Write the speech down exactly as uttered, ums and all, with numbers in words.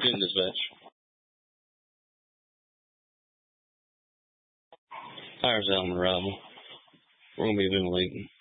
Good dispatch. Fire's out on the arrival. We're going to be ventilating.